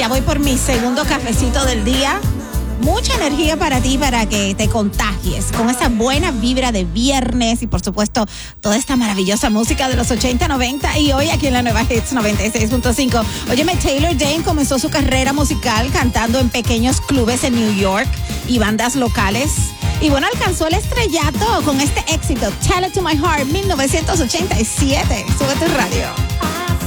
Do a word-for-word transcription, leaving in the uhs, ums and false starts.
voy por mi segundo cafecito del día. Mucha energía para ti, para que te contagies con esa buena vibra de viernes y por supuesto toda esta maravillosa música de los ochenta, noventa y hoy aquí en la Nueva Hits noventa y seis punto cinco. Óyeme, Taylor Dayne comenzó su carrera musical cantando en pequeños clubes en New York y bandas locales. Y bueno, alcanzó el estrellato con este éxito, Tell It to My Heart, mil novecientos ochenta y siete. Sube tu radio.